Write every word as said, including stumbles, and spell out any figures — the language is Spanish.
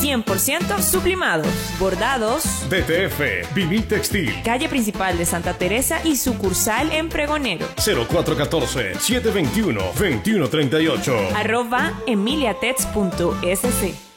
cien por ciento sublimados, bordados. D T F, Vivir Textil. Calle principal de Santa Teresa y sucursal en Pregonero. cero cuatro uno cuatro, siete dos uno, dos uno tres ocho. Arroba emiliatex punto es ce.